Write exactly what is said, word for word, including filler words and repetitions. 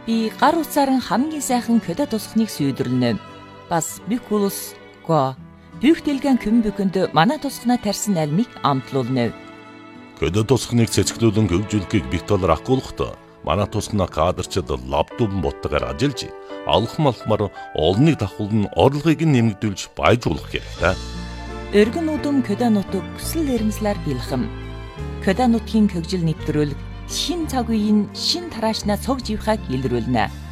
Би гар утсаар хамгийн сайхан көдө тусахныг сүйдэрлэнэ. Бас бүх улс го бүх дэлгэн күн бүхэнд манай тусахнаа тарьсан альмыг амтлуулна. Көдө тусахныг цэцгэлүүлэн хөгжүүлэхийг бих талаар ахгуулахдаа манай тусахнаа кадрчид лаптопн боттойгоор ажиллаж алхам алхмаар олныг давхуулн орлогыг нэмэгдүүлж баяжуулах хэрэгтэй. Өргөн удам көдө нутаг хүсэл эрмэлзлэр бэлхэм. Көдө нутгийн хөгжил нэвтрүүлэг шин цаг үеийн шин тараашнаа цог живхаг илрүүлнэ.